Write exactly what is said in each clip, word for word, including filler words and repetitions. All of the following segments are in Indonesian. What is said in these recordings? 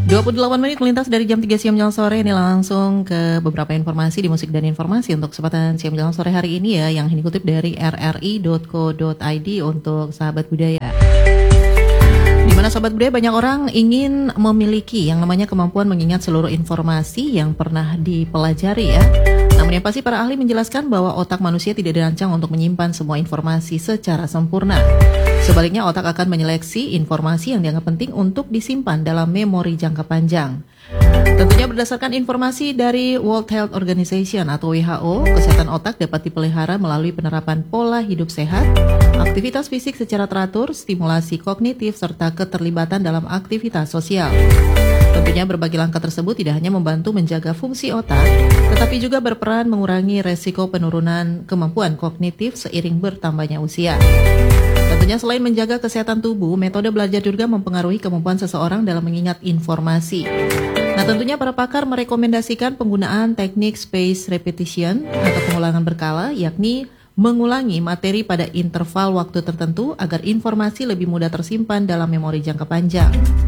dua puluh delapan menit melintas dari jam tiga siang menjelang sore. Ini langsung ke beberapa informasi di musik dan informasi untuk kesempatan siang menjelang sore hari ini ya, yang dikutip dari r r i dot co dot i d untuk sahabat budaya. Di mana sahabat budaya banyak orang ingin memiliki yang namanya kemampuan mengingat seluruh informasi yang pernah dipelajari ya. Namun yang pasti para ahli menjelaskan bahwa otak manusia tidak dirancang untuk menyimpan semua informasi secara sempurna. Sebaliknya, otak akan menyeleksi informasi yang dianggap penting untuk disimpan dalam memori jangka panjang. Tentunya berdasarkan informasi dari World Health Organization atau W H O, kesehatan otak dapat dipelihara melalui penerapan pola hidup sehat, aktivitas fisik secara teratur, stimulasi kognitif, serta keterlibatan dalam aktivitas sosial. Tentunya berbagai langkah tersebut tidak hanya membantu menjaga fungsi otak, tetapi juga berperan mengurangi resiko penurunan kemampuan kognitif seiring bertambahnya usia. Tentunya selain menjaga kesehatan tubuh, metode belajar juga mempengaruhi kemampuan seseorang dalam mengingat informasi. Nah, tentunya para pakar merekomendasikan penggunaan teknik spaced repetition atau pengulangan berkala, yakni mengulangi materi pada interval waktu tertentu agar informasi lebih mudah tersimpan dalam memori jangka panjang.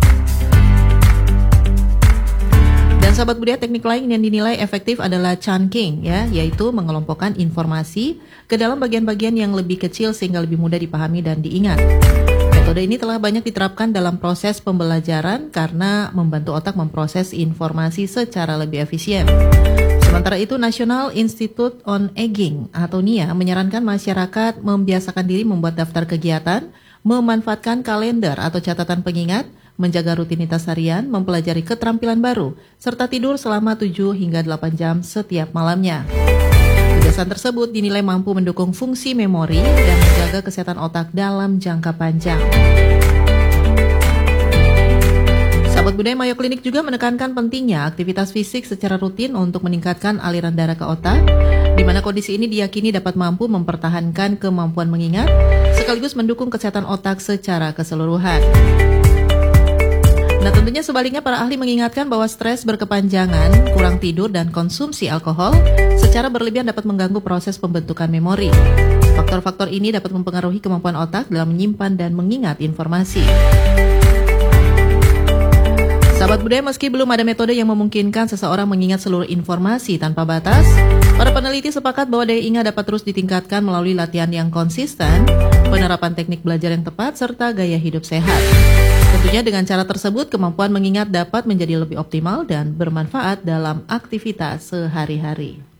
Dan sahabat budaya, teknik lain yang dinilai efektif adalah chunking ya, yaitu mengelompokkan informasi ke dalam bagian-bagian yang lebih kecil sehingga lebih mudah dipahami dan diingat. Metode ini telah banyak diterapkan dalam proses pembelajaran karena membantu otak memproses informasi secara lebih efisien. Sementara itu, National Institute on Aging atau N I A menyarankan masyarakat membiasakan diri membuat daftar kegiatan, memanfaatkan kalender atau catatan pengingat, menjaga rutinitas harian, mempelajari keterampilan baru, serta tidur selama tujuh hingga delapan jam setiap malamnya. Kebiasaan tersebut dinilai mampu mendukung fungsi memori dan menjaga kesehatan otak dalam jangka panjang. Sahabat budaya, Mayo Clinic juga menekankan pentingnya aktivitas fisik secara rutin untuk meningkatkan aliran darah ke otak, di mana kondisi ini diyakini dapat mampu mempertahankan kemampuan mengingat, sekaligus mendukung kesehatan otak secara keseluruhan. Nah, tentunya sebaliknya para ahli mengingatkan bahwa stres berkepanjangan, kurang tidur, dan konsumsi alkohol secara berlebihan dapat mengganggu proses pembentukan memori. Faktor-faktor ini dapat mempengaruhi kemampuan otak dalam menyimpan dan mengingat informasi. Sahabat budaya, meski belum ada metode yang memungkinkan seseorang mengingat seluruh informasi tanpa batas, para peneliti sepakat bahwa daya ingat dapat terus ditingkatkan melalui latihan yang konsisten, penerapan teknik belajar yang tepat, serta gaya hidup sehat. Tentunya dengan cara tersebut, kemampuan mengingat dapat menjadi lebih optimal dan bermanfaat dalam aktivitas sehari-hari.